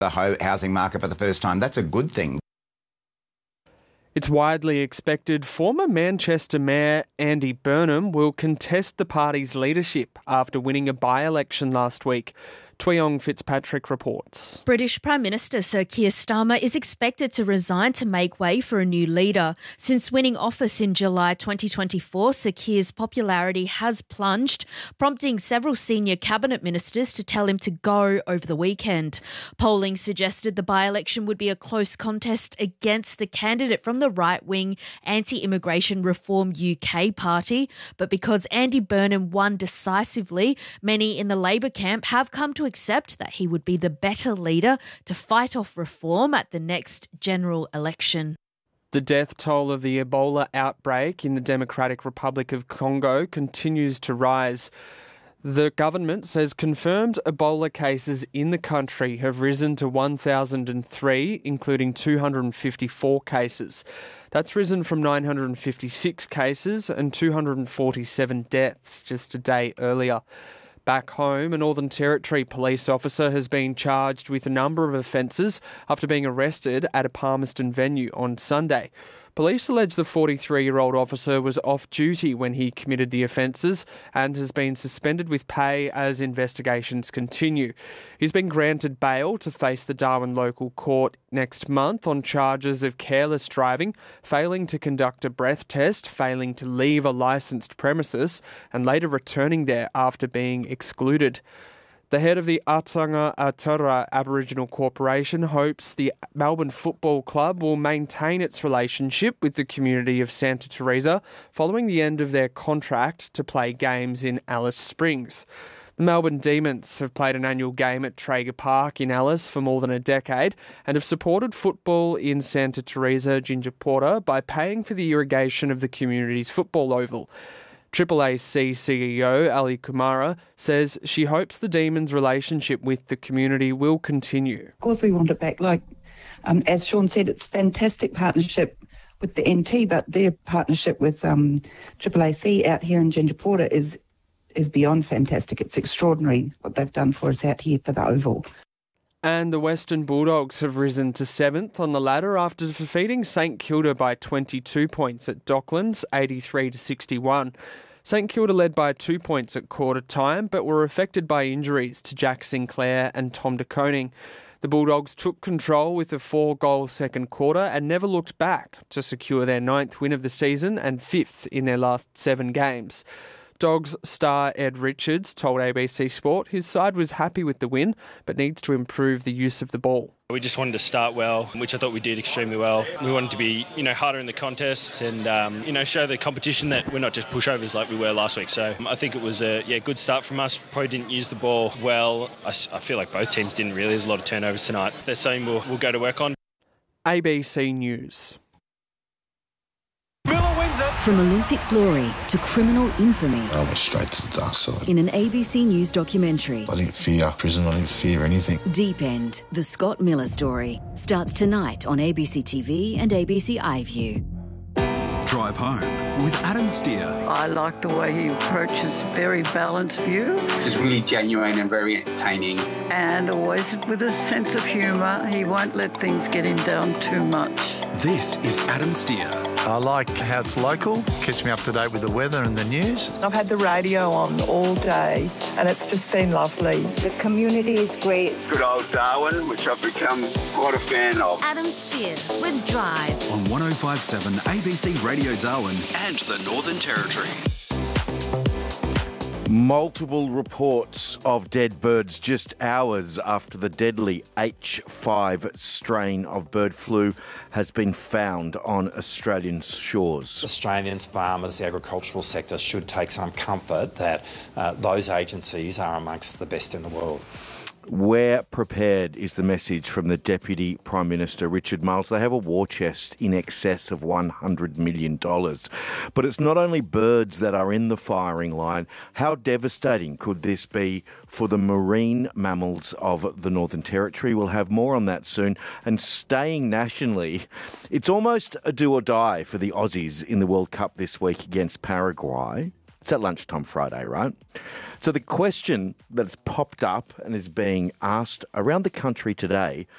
the housing market for the first time. That's a good thing. It's widely expected former Manchester Mayor Andy Burnham will contest the party's leadership after winning a by-election last week. Tweong Fitzpatrick reports. British Prime Minister Sir Keir Starmer is expected to resign to make way for a new leader. Since winning office in July 2024, Sir Keir's popularity has plunged, prompting several senior cabinet ministers to tell him to go over the weekend. Polling suggested the by-election would be a close contest against the candidate from the right-wing Anti-Immigration Reform UK party, but because Andy Burnham won decisively, many in the Labor camp have come to accept that he would be the better leader to fight off reform at the next general election. The death toll of the Ebola outbreak in the Democratic Republic of Congo continues to rise. The government says confirmed Ebola cases in the country have risen to 1,003, including 254 cases. That's risen from 956 cases and 247 deaths just a day earlier. Back home, a Northern Territory police officer has been charged with a number of offences after being arrested at a Palmerston venue on Sunday. Police allege the 43-year-old officer was off duty when he committed the offences and has been suspended with pay as investigations continue. He's been granted bail to face the Darwin local court next month on charges of careless driving, failing to conduct a breath test, failing to leave a licensed premises, and later returning there after being excluded. The head of the Atanga Atara Aboriginal Corporation hopes the Melbourne Football Club will maintain its relationship with the community of Santa Teresa following the end of their contract to play games in Alice Springs. The Melbourne Demons have played an annual game at Traeger Park in Alice for more than a decade and have supported football in Santa Teresa, Ginger Porter, by paying for the irrigation of the community's football oval. AAAC CEO Ali Kumara says she hopes the Demons' relationship with the community will continue. Of course we want it back. As Sean said, it's fantastic partnership with the NT, but their partnership with AAAC out here in Ginger Porter is beyond fantastic. It's extraordinary what they've done for us out here for the Oval. And the Western Bulldogs have risen to 7th on the ladder after defeating St Kilda by 22 points at Docklands, 83-61. St Kilda led by 2 points at quarter time, but were affected by injuries to Jack Sinclair and Tom de Koning. The Bulldogs took control with a 4-goal second quarter and never looked back to secure their 9th win of the season and 5th in their last 7 games. Dogs star Ed Richards told ABC Sport his side was happy with the win, but needs to improve the use of the ball. We just wanted to start well, which I thought we did extremely well. We wanted to be, harder in the contest and, show the competition that we're not just pushovers like we were last week. So I think it was a good start from us. Probably didn't use the ball well. I feel like both teams didn't really. There's a lot of turnovers tonight. There's something we'll go to work on. ABC News. From Olympic glory to criminal infamy. I went straight to the dark side. In an ABC News documentary. I didn't fear prison, I didn't fear anything. Deep End, the Scott Miller story, starts tonight on ABC TV and ABC iView. Drive Home with Adam Steer. I like the way he approaches very balanced view. Just really genuine and very entertaining. And always with a sense of humour. He won't let things get him down too much. This is Adam Steer. I like how it's local, keeps me up to date with the weather and the news. I've had the radio on all day and it's just been lovely. The community is great. Good old Darwin, which I've become quite a fan of. Adam Steer with Drive. On 105.7 ABC Radio Darwin and the Northern Territory. Multiple reports of dead birds just hours after the deadly H5 strain of bird flu has been found on Australian shores. Australians, farmers, the agricultural sector should take some comfort that those agencies are amongst the best in the world. We're prepared is the message from the Deputy Prime Minister, Richard Marles. They have a war chest in excess of $100 million. But it's not only birds that are in the firing line. How devastating could this be for the marine mammals of the Northern Territory? We'll have more on that soon. And staying nationally, it's almost a do or die for the Aussies in the World Cup this week against Paraguay. It's at lunchtime Friday, right? So the question that's popped up and is being asked around the country today